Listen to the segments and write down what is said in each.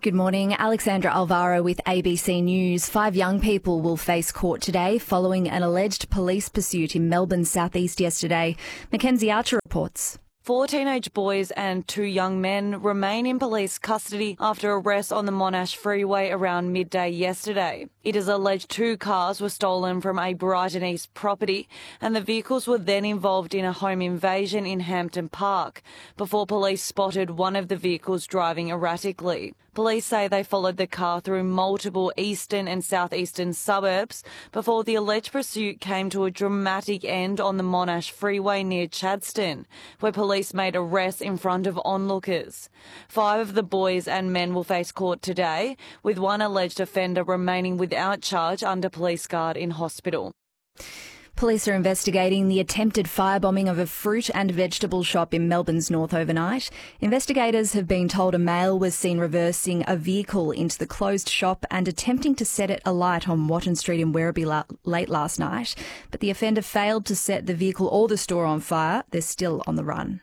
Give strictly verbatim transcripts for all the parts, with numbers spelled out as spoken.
Good morning. Alexandra Alvaro with A B C News. Five young people will face court today following an alleged police pursuit in Melbourne's southeast yesterday. Mackenzie Archer reports. Four teenage boys and two young men remain in police custody after arrests on the Monash Freeway around midday yesterday. It is alleged two cars were stolen from a Brighton East property and the vehicles were then involved in a home invasion in Hampton Park before police spotted one of the vehicles driving erratically. Police say they followed the car through multiple eastern and southeastern suburbs before the alleged pursuit came to a dramatic end on the Monash Freeway near Chadstone, where police made arrests in front of onlookers. Five of the boys and men will face court today, with one alleged offender remaining without charge under police guard in hospital. Police are investigating the attempted firebombing of a fruit and vegetable shop in Melbourne's north overnight. Investigators have been told a male was seen reversing a vehicle into the closed shop and attempting to set it alight on Watton Street in Werribee la- late last night, but the offender failed to set the vehicle or the store on fire. They're still on the run.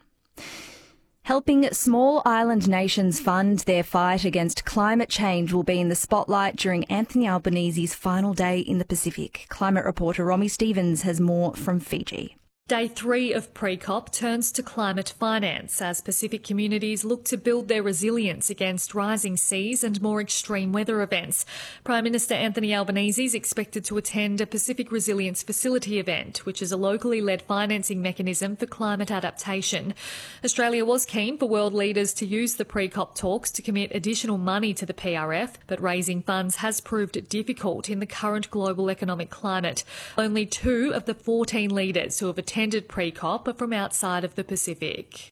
Helping small island nations fund their fight against climate change will be in the spotlight during Anthony Albanese's final day in the Pacific. Climate reporter Romy Stevens has more from Fiji. Day three of pre-COP turns to climate finance as Pacific communities look to build their resilience against rising seas and more extreme weather events. Prime Minister Anthony Albanese is expected to attend a Pacific Resilience Facility event, which is a locally led financing mechanism for climate adaptation. Australia was keen for world leaders to use the pre-COP talks to commit additional money to the P R F, but raising funds has proved difficult in the current global economic climate. Only two of the fourteen leaders who have attended attended pre-COP are from outside of the Pacific.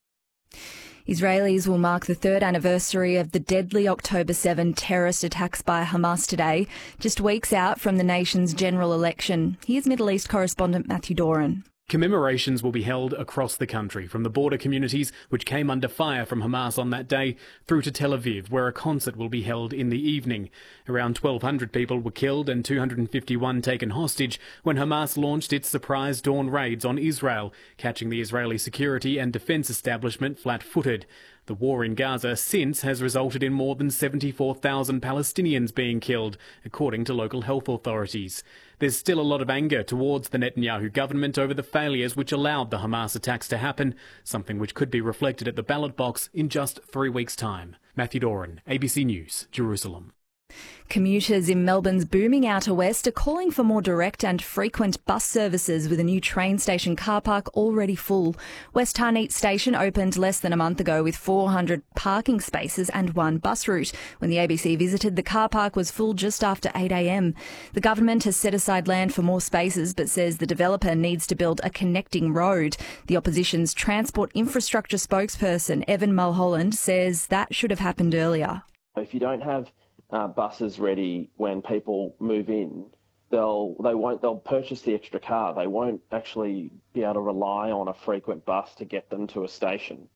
Israelis will mark the third anniversary of the deadly October seventh terrorist attacks by Hamas today, just weeks out from the nation's general election. Here's Middle East correspondent Matthew Doran. Commemorations will be held across the country, from the border communities which came under fire from Hamas on that day through to Tel Aviv, where a concert will be held in the evening. Around twelve hundred people were killed and two hundred fifty-one taken hostage when Hamas launched its surprise dawn raids on Israel, catching the Israeli security and defence establishment flat-footed. The war in Gaza since has resulted in more than seventy-four thousand Palestinians being killed, according to local health authorities. There's still a lot of anger towards the Netanyahu government over the failures which allowed the Hamas attacks to happen, something which could be reflected at the ballot box in just three weeks' time. Matthew Doran, A B C News, Jerusalem. Commuters in Melbourne's booming outer west are calling for more direct and frequent bus services with a new train station car park already full. West Harneet Station opened less than a month ago with four hundred parking spaces and one bus route. When the A B C visited, the car park was full just after eight a m. The government has set aside land for more spaces but says the developer needs to build a connecting road. The opposition's transport infrastructure spokesperson, Evan Mulholland, says that should have happened earlier. If you don't have Uh, buses ready when people move in, they'll they won't they'll purchase the extra car. They won't actually be able to rely on a frequent bus to get them to a station.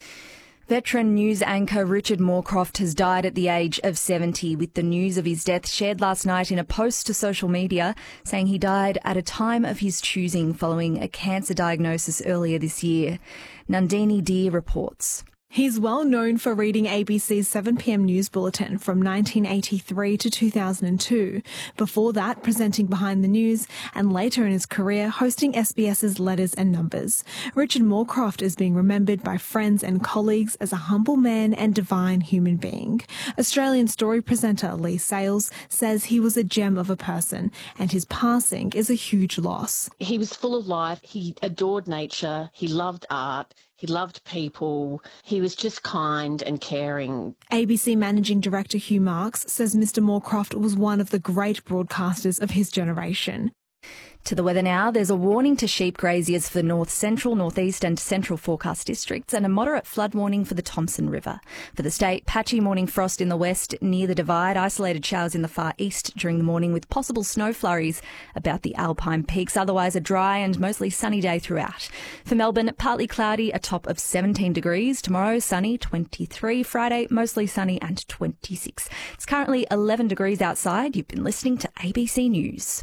Veteran news anchor Richard Moorcroft has died at the age of seventy, with the news of his death shared last night in a post to social media, saying he died at a time of his choosing following a cancer diagnosis earlier this year. Nandini Deer reports. He's well known for reading A B C's seven p m news bulletin from nineteen eighty-three to two thousand two. Before that, presenting Behind the News, and later in his career, hosting SBS's Letters and Numbers. Richard Moorcroft is being remembered by friends and colleagues as a humble man and divine human being. Australian Story presenter Lee Sales says he was a gem of a person, and his passing is a huge loss. He was full of life. He adored nature. He loved art. He loved people. He was just kind and caring. A B C Managing Director Hugh Marks says Mister Moorcroft was one of the great broadcasters of his generation. To the weather now, there's a warning to sheep graziers for the north central, northeast and central forecast districts and a moderate flood warning for the Thomson River. For the state, patchy morning frost in the west near the Divide, isolated showers in the far east during the morning with possible snow flurries about the Alpine peaks. Otherwise a dry and mostly sunny day throughout. For Melbourne, partly cloudy, a top of seventeen degrees. Tomorrow, sunny, twenty-three. Friday, mostly sunny and twenty-six. It's currently eleven degrees outside. You've been listening to A B C News.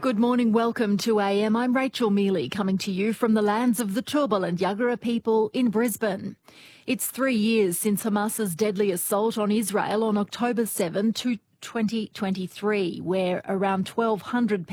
Good morning, welcome to A M. I'm Rachel Mealy, coming to you from the lands of the Turrbal and Yagara people in Brisbane. It's three years since Hamas's deadly assault on Israel on October seventh, twenty twenty-three, where around twelve hundred people